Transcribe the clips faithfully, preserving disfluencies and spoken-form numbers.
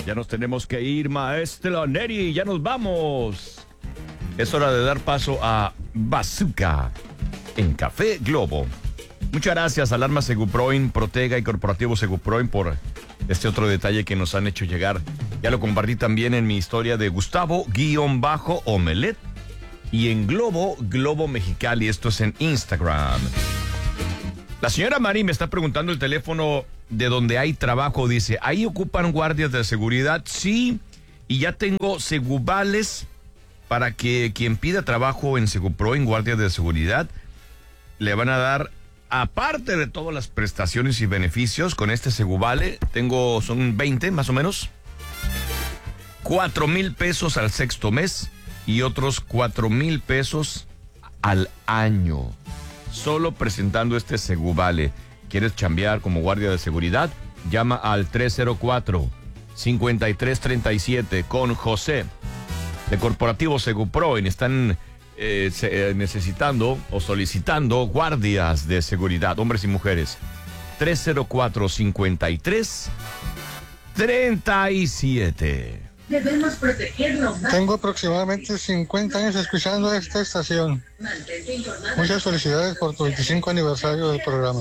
Ya nos tenemos que ir, maestro Neri, ya nos vamos. Es hora de dar paso a Bazooka en Café Globo. Muchas gracias, Alarma Seguproin, Protega y Corporativo Seguproin por este otro detalle que nos han hecho llegar. Ya lo compartí también en mi historia de Gustavo-Omelet y en Globo, Globo Mexicali. Esto es en Instagram. La señora Mari me está preguntando el teléfono de donde hay trabajo. Dice, ¿ahí ocupan guardias de seguridad? Sí, y ya tengo Segubales para que quien pida trabajo en Segupro, en guardias de seguridad, le van a dar, aparte de todas las prestaciones y beneficios, con este Segubale, tengo, son veinte más o menos, cuatro mil pesos al sexto mes y otros cuatro mil pesos al año. Solo presentando este Segubale. ¿Quieres chambear como guardia de seguridad? Llama al tres cero cuatro, cinco tres tres siete con José de Corporativo Segupro. Están eh, se, eh, necesitando o solicitando guardias de seguridad, hombres y mujeres. tres cero cuatro, cinco tres tres siete. Debemos protegernos más. Tengo aproximadamente cincuenta años escuchando esta estación. Muchas felicidades por tu veinticinco aniversario del programa.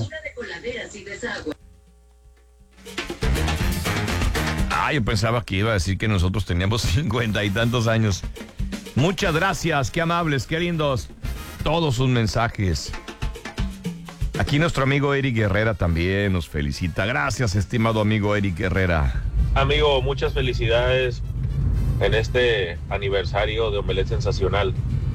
Ah, yo pensaba que iba a decir que nosotros teníamos cincuenta y tantos años. Muchas gracias, qué amables, qué lindos todos sus mensajes. Aquí nuestro amigo Eric Herrera también nos felicita. Gracias, estimado amigo Eric Herrera. Amigo, muchas felicidades en este aniversario de Omelet Sensacional.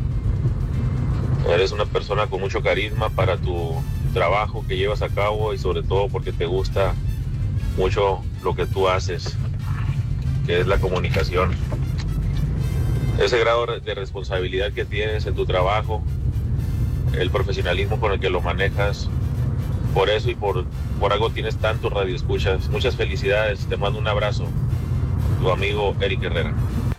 Eres una persona con mucho carisma para tu trabajo que llevas a cabo y sobre todo porque te gusta mucho lo que tú haces, que es la comunicación. Ese grado de responsabilidad que tienes en tu trabajo, el profesionalismo con el que lo manejas, por eso y por, por algo tienes tantos radioescuchas. Muchas felicidades, te mando un abrazo. Tu amigo Eric Herrera.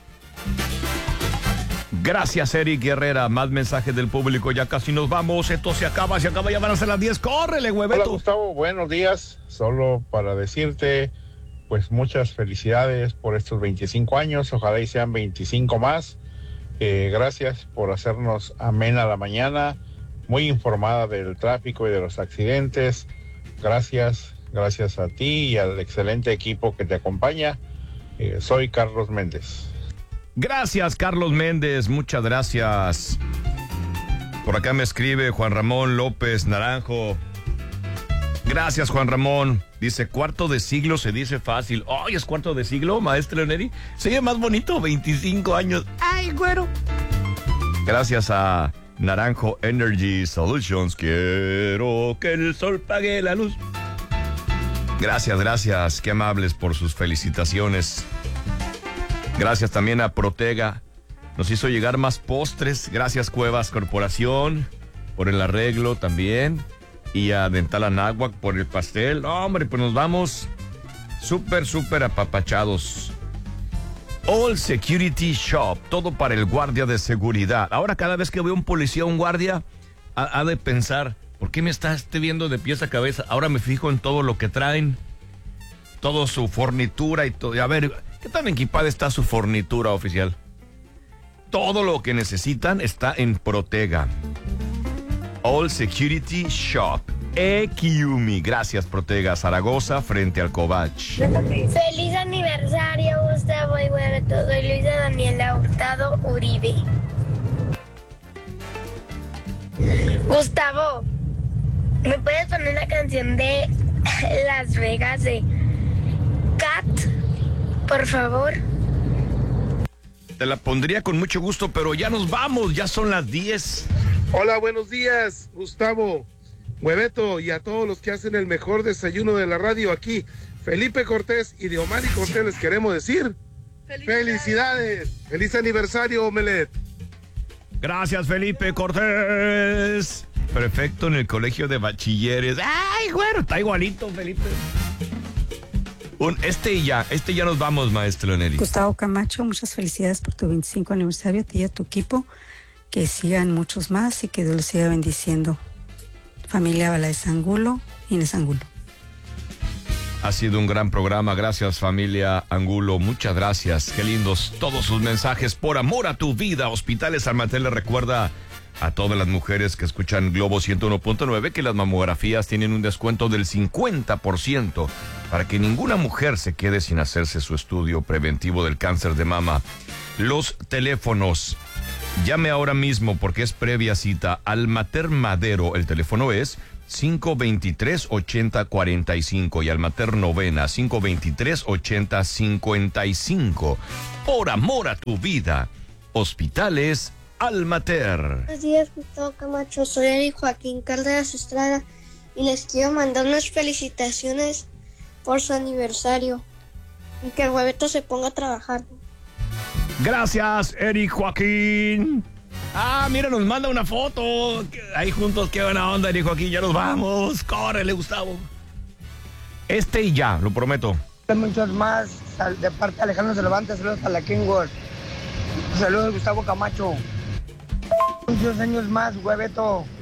Gracias, Eric Herrera. Más mensajes del público, ya casi nos vamos. Esto se acaba, se acaba, ya van a ser las diez. ¡Córrele, hueveto! Hola, Gustavo, buenos días. Solo para decirte, pues muchas felicidades por estos veinticinco años. Ojalá y sean veinticinco más. Eh, gracias por hacernos amena la mañana, muy informada del tráfico y de los accidentes. Gracias, gracias a ti y al excelente equipo que te acompaña. Eh, soy Carlos Méndez. Gracias, Carlos Méndez, muchas gracias. Por acá me escribe Juan Ramón López Naranjo. Gracias, Juan Ramón. Dice, cuarto de siglo se dice fácil. ¡Ay, es cuarto de siglo, maestro Neri! Se oye más bonito, veinticinco años. ¡Ay, güero! Gracias a Naranjo Energy Solutions. Quiero que el sol pague la luz. Gracias, gracias. Qué amables por sus felicitaciones. Gracias también a Protega. Nos hizo llegar más postres. Gracias, Cuevas Corporación, por el arreglo también. Y a Dental Anáhuac por el pastel. No, hombre, pues nos vamos súper, súper apapachados. All Security Shop, todo para el guardia de seguridad. Ahora cada vez que veo un policía o un guardia, ha, ha de pensar, ¿por qué me estás viendo de pies a cabeza? Ahora me fijo en todo lo que traen, toda su fornitura y todo. A ver, ¿qué tan equipada está su fornitura, oficial? Todo lo que necesitan está en Protega. All Security Shop. E Q M I. Gracias, Protega. Zaragoza, frente al Covach. Feliz aniversario, Gustavo y Hueveto. Soy Luisa Daniela Hurtado Uribe. Gustavo, ¿me puedes poner la canción de Las Vegas de Cat, por favor? Te la pondría con mucho gusto, pero ya nos vamos. Ya son las diez. Hola, buenos días, Gustavo, Hueveto y a todos los que hacen el mejor desayuno de la radio aquí. Felipe Cortés y Diomari Cortés les queremos decir felicidades. Felicidades. Feliz aniversario, Omelet. Gracias, Felipe Cortés. Perfecto en el colegio de bachilleres. Ay, güero, está igualito, Felipe. Un, este y ya, este ya nos vamos, maestro Neri. Gustavo Camacho, muchas felicidades por tu veinticinco aniversario, a ti y a tu equipo. Que sigan muchos más y que Dios los siga bendiciendo. Familia Valadez Angulo, Inés Angulo. Ha sido un gran programa. Gracias, familia Angulo. Muchas gracias. Qué lindos todos sus mensajes. Por amor a tu vida, Hospitales Almatel le recuerda a todas las mujeres que escuchan Globo ciento uno punto nueve que las mamografías tienen un descuento del cincuenta por ciento para que ninguna mujer se quede sin hacerse su estudio preventivo del cáncer de mama. Los teléfonos. Llame ahora mismo porque es previa cita. Almater Madero, el teléfono es cinco veintitrés, ochenta cuarenta y cinco y Almater Novena, cinco veintitrés, ochenta cincuenta y cinco. Por amor a tu vida, Hospitales Almater. Buenos días, Gustavo Camacho. Soy Eric Joaquín Cárdenas Estrada y les quiero mandar unas felicitaciones por su aniversario y que el huevito se ponga a trabajar. Gracias, Eric Joaquín. Ah, mira, nos manda una foto. Ahí juntos, qué buena onda, Eric Joaquín. Ya nos vamos. Córrele, Gustavo. Este y ya, lo prometo. Muchos más, de parte de Alejandro Cervantes, saludos para la Kingworth. Saludos, Gustavo Camacho. Muchos años más, hueveto.